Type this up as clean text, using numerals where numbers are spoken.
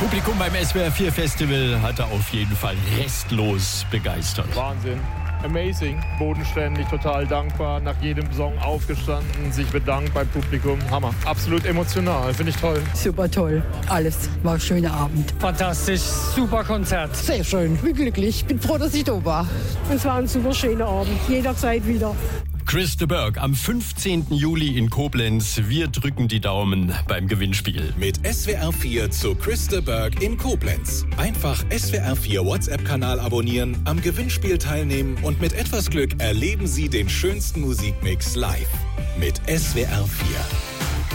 Publikum beim SWR 4 Festival hatte auf jeden Fall restlos begeistert. Wahnsinn. Amazing, bodenständig, total dankbar, nach jedem Song aufgestanden, sich bedankt beim Publikum. Hammer, absolut emotional, finde ich toll. Super toll, alles war ein schöner Abend. Fantastisch, super Konzert. Sehr schön, bin glücklich, bin froh, dass ich da war. Es war ein super schöner Abend, jederzeit wieder. Chris de Burgh am 15. Juli in Koblenz. Wir drücken die Daumen beim Gewinnspiel. Mit SWR 4 zu Chris de Burgh in Koblenz. Einfach SWR 4 WhatsApp-Kanal abonnieren, am Gewinnspiel teilnehmen und mit etwas Glück erleben Sie den schönsten Musikmix live. Mit SWR 4.